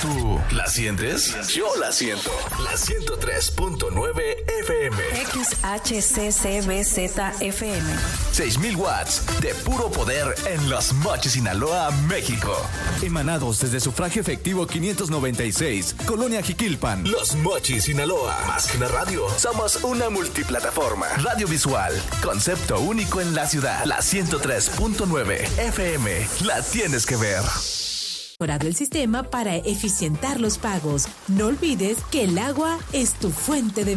¿Tú la sientes? Yo la siento. La 103.9 FM. XHCCBZFM. 6,000 watts de puro poder en Los Mochis, Sinaloa, México. Emanados desde Sufragio Efectivo 596, Colonia Jiquilpan. Los Mochis, Sinaloa. Más que una radio, somos una multiplataforma. Radio visual, concepto único en la ciudad. La 103.9 FM. La tienes que ver. Mejorado el sistema para eficientar los pagos. No olvides que el agua es tu fuente de